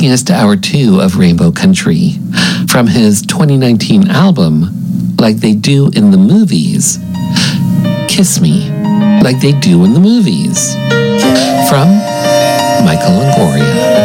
taking us to hour 2 of Rainbow Country. From his 2019 album, Like They Do in the Movies, Kiss Me, Like They Do in the Movies. From Michael Longoria.